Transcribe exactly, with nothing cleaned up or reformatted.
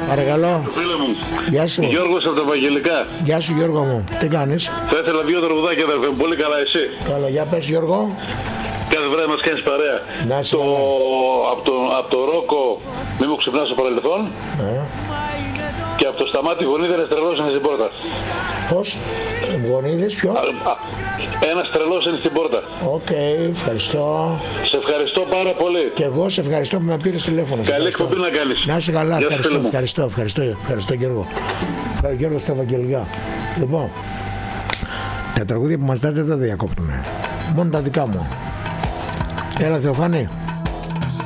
Παρακαλώ. Φίλε μου. Γεια σου. Γιώργος από τα Ευαγγελικά. Γεια σου Γιώργο μου. Τι κάνεις? Θα ήθελα δύο τραγουδάκια, αδερφέ μου. Πολύ καλά, εσύ. Καλά, για πες Γιώργο. Κάθε βράδυ μας κάνεις παρέα. Να είσαι το, καλά. από, το, από το Ρόκο μη μου ξυπνάς στο παρελθόν. Ε. Και από το Σταμάτη γονίδι ένας τρελός είναι στην πόρτα. Πώς? Γονίδες ποιο? Α, α, ένας τρελός είναι στην πόρτα. Οκ, ευχαριστώ. Σε ευχαριστώ πάρα πολύ. Και εγώ σε ευχαριστώ που με πήρες τηλέφωνο. Σε Καλή ευχαριστώ. εκπομπή να κάνεις. Να είσαι καλά, Γεια σου, ευχαριστώ, φίλε μου. ευχαριστώ, ευχαριστώ, ευχαριστώ Γιώργο. Ε, Γιώργο στα Ευαγγελικά. Λοιπόν, τα τραγούδια που μας δάτε δεν τα διακόπτουμε. Μόνο τα δικά μου. Έλα Θεοφάνη.